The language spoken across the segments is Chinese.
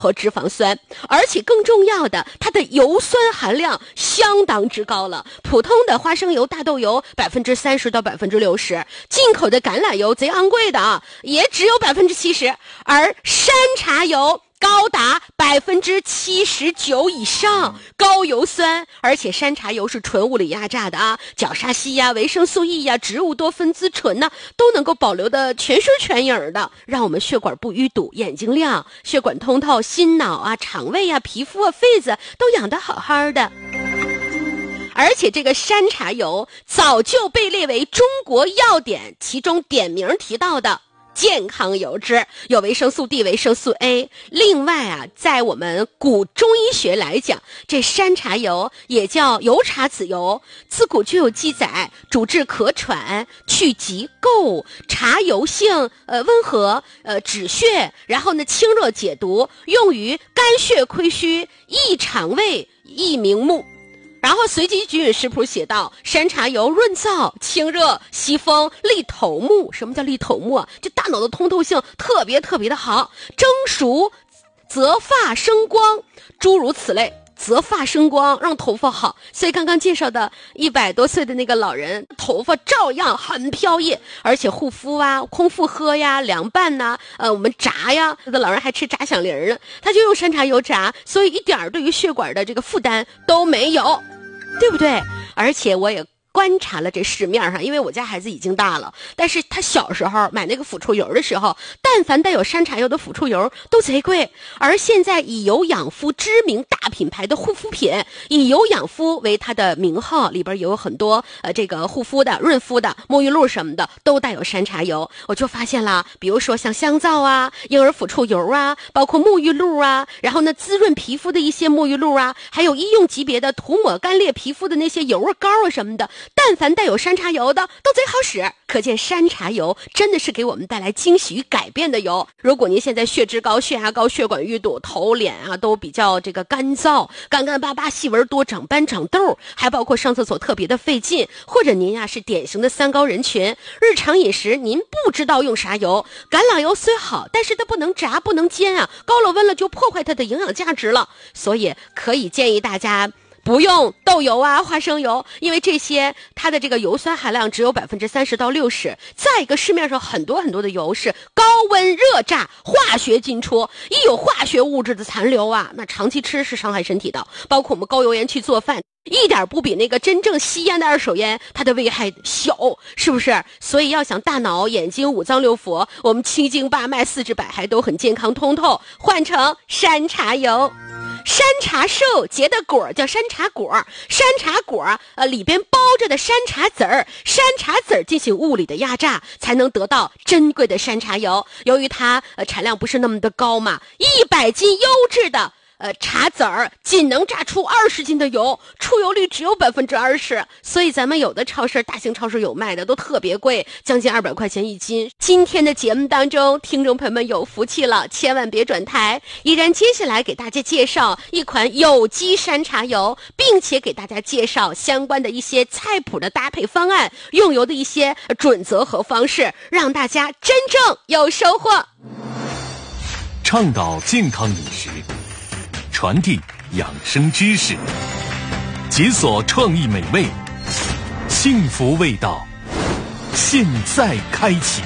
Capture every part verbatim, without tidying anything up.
和脂肪酸，而且更重要的，它的油酸含量相当之高了。普通的花生油、大豆油百分之三十到百分之六十，进口的橄榄油贼昂贵的啊，也只有百分之七十，而山茶油高达百分之七十九以上，高油酸，而且山茶油是纯物理压榨的啊，角鲨烯呀、维生素 E 呀、植物多酚滋醇呢，都能够保留的全身全影的，让我们血管不淤堵，眼睛亮，血管通透，心脑啊、肠胃啊、皮肤啊、肺子都养得好好的。而且这个山茶油早就被列为中国药典，其中点名提到的健康油脂，有维生素 D、维生素 A。 另外啊，在我们古中医学来讲，这山茶油也叫油茶籽油，自古就有记载，主治咳喘、去疾垢，茶油性呃温和，呃止血，然后呢清热解毒，用于肝血亏虚、益肠胃、益明目。然后随即举饮食谱写道，山茶油润燥、清热、息风、利头目。什么叫利头目啊？这大脑的通透性特别特别的好，蒸熟则发生光，诸如此类，则发生光，让头发好。所以刚刚介绍的一百多岁的那个老人，头发照样很飘逸，而且护肤啊、空腹喝呀、凉拌呐、呃，我们炸呀，这个老人还吃炸响铃呢，他就用山茶油炸，所以一点对于血管的这个负担都没有，对不对？而且我也观察了这市面上，因为我家孩子已经大了，但是他小时候买那个抚触油的时候，但凡带有山茶油的抚触油都贼贵。而现在以油养肤知名大品牌的护肤品，以油养肤为它的名号，里边也有很多呃这个护肤的、润肤的、沐浴露什么的都带有山茶油。我就发现了，比如说像香皂啊、婴儿抚触油啊，包括沐浴露啊，然后呢滋润皮肤的一些沐浴露啊，还有医用级别的涂抹干裂皮肤的那些油啊、膏啊什么的，但凡带有山茶油的都贼好使。可见山茶油真的是给我们带来惊喜与改变的油。如果您现在血脂高、血压高、血管淤堵、头脸啊都比较这个干燥、干干巴巴、细纹多、长斑长痘，还包括上厕所特别的费劲，或者您呀、啊、是典型的三高人群，日常饮食您不知道用啥油，橄榄油虽好，但是它不能炸、不能煎啊，高了温了就破坏它的营养价值了。所以可以建议大家不用豆油啊、花生油，因为这些它的这个油酸含量只有百分之三十到六十。再一个，市面上很多很多的油是高温热榨、化学进出，一有化学物质的残留啊，那长期吃是伤害身体的。包括我们高油烟去做饭，一点不比那个真正吸烟的二手烟它的危害小，是不是？所以要想大脑、眼睛、五脏六腑，我们七经八脉、四肢百骸都很健康通透，换成山茶油。山茶树结的果叫山茶果，山茶果呃里边包着的山茶籽儿，山茶籽儿进行物理的压榨，才能得到珍贵的山茶油。由于它呃产量不是那么的高嘛，一百斤优质的呃，茶籽儿仅能榨出二十斤的油，出油率只有百分之二十，所以咱们有的超市、大型超市有卖的都特别贵，将近二百块钱一斤。今天的节目当中，听众朋友们有福气了，千万别转台。依然接下来给大家介绍一款有机山茶油，并且给大家介绍相关的一些菜谱的搭配方案、用油的一些准则和方式，让大家真正有收获。 倡导健康饮食，传递养生知识，解锁创意美味，幸福味道，现在开启。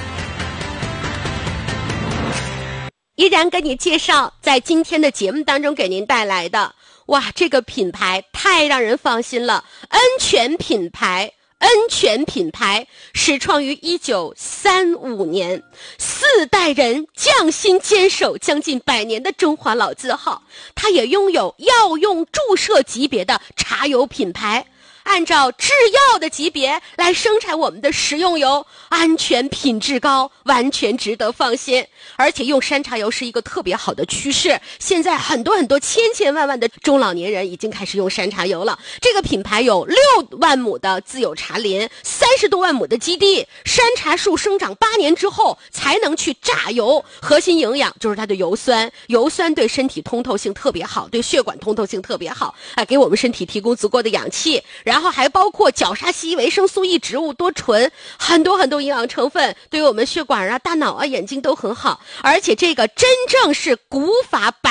依然跟你介绍，在今天的节目当中给您带来的，哇，这个品牌太让人放心了，恩泉品牌。恩泉品牌始创于一九三五年，四代人匠心坚守将近百年的中华老字号，它也拥有药用注射级别的茶油品牌，按照制药的级别来生产我们的食用油，安全品质高，完全值得放心。而且用山茶油是一个特别好的趋势，现在很多很多千千万万的中老年人已经开始用山茶油了。这个品牌有六万亩的自有茶林，三十多万亩的基地，山茶树生长八年之后才能去榨油，核心营养就是它的油酸，油酸对身体通透性特别好，对血管通透性特别好啊，给我们身体提供足够的氧气。然然后还包括角鲨烯、维生素 E、植物多醇，很多很多营养成分，对于我们血管啊、大脑啊、眼睛都很好。而且这个真正是古法百